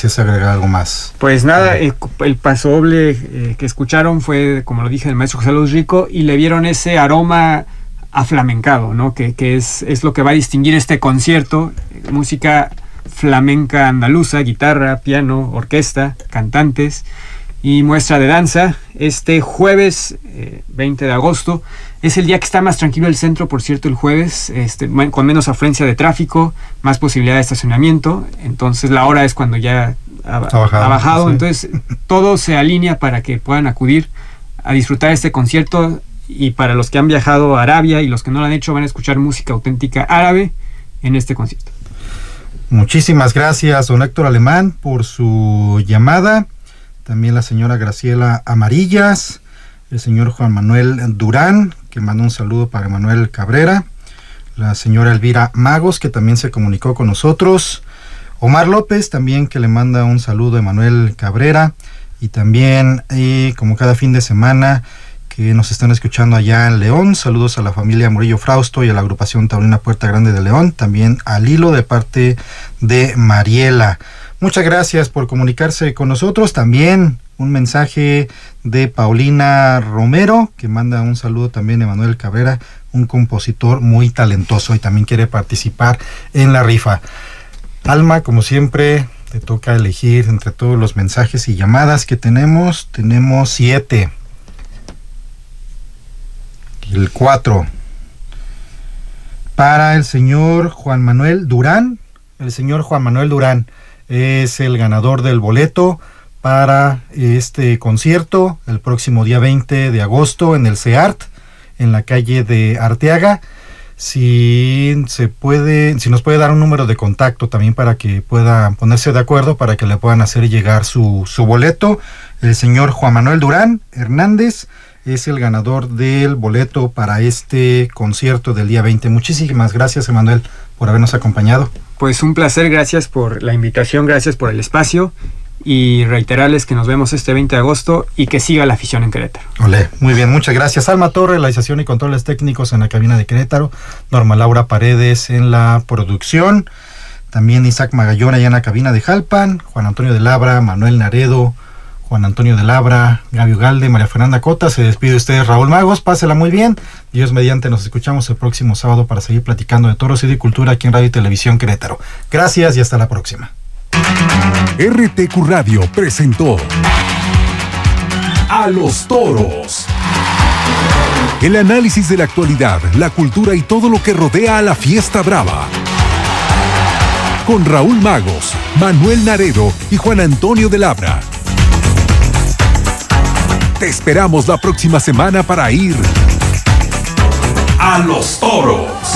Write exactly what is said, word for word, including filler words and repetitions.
desees agregar algo más. Pues nada, el, el pasodoble eh, que escucharon fue, como lo dije, el maestro José Luis Rico, y le vieron ese aroma aflamencado, ¿no? Que, que es, es lo que va a distinguir este concierto: música flamenca andaluza, guitarra, piano, orquesta, cantantes y muestra de danza. Este jueves eh, veinte de agosto es el día que está más tranquilo el centro, por cierto, el jueves, este, con menos afluencia de tráfico, más posibilidad de estacionamiento. Entonces la hora es cuando ya ha, ha bajado, ha bajado. Sí. Entonces todo se alinea para que puedan acudir a disfrutar este concierto, y para los que han viajado a Arabia y los que no lo han hecho, van a escuchar música auténtica árabe en este concierto. Muchísimas gracias, don Héctor Alemán, por su llamada. También la señora Graciela Amarillas, el señor Juan Manuel Durán, que manda un saludo para Manuel Cabrera, la señora Elvira Magos, que también se comunicó con nosotros, Omar López también, que le manda un saludo a Manuel Cabrera, y también, eh, como cada fin de semana, que nos están escuchando allá en León, saludos a la familia Murillo Frausto y a la agrupación Taurina Puerta Grande de León, también al hilo de parte de Mariela. Muchas gracias por comunicarse con nosotros. También un mensaje de Paulina Romero, que manda un saludo también a Manuel Cabrera, un compositor muy talentoso y también quiere participar en la rifa. Alma, como siempre, te toca elegir entre todos los mensajes y llamadas que tenemos. Tenemos siete. El cuatro. Para el señor Juan Manuel Durán. El señor Juan Manuel Durán es el ganador del boleto para este concierto el próximo día veinte de agosto en el CEART, en la calle de Arteaga. Si se puede, si nos puede dar un número de contacto también para que pueda ponerse de acuerdo, para que le puedan hacer llegar su, su boleto. El señor Juan Manuel Durán Hernández es el ganador del boleto para este concierto del día veinte. Muchísimas gracias, Emanuel, por habernos acompañado. Pues un placer, gracias por la invitación, gracias por el espacio, y reiterarles que nos vemos este veinte de agosto y que siga la afición en Querétaro. Olé, muy bien, muchas gracias. Alma Torre, realización y controles técnicos en la cabina de Querétaro, Norma Laura Paredes en la producción, también Isaac Magallón allá en la cabina de Jalpan, Juan Antonio de Labra, Manuel Naredo, Juan Antonio de Labra, Gaby Ugalde, María Fernanda Cota. Se despide usted, Raúl Magos. Pásela muy bien. Dios mediante, nos escuchamos el próximo sábado para seguir platicando de toros y de cultura aquí en Radio y Televisión Querétaro. Gracias y hasta la próxima. R T Q Radio presentó A los Toros. El análisis de la actualidad, la cultura y todo lo que rodea a la fiesta brava. Con Raúl Magos, Manuel Naredo y Juan Antonio de Labra. Te esperamos la próxima semana para ir a los toros.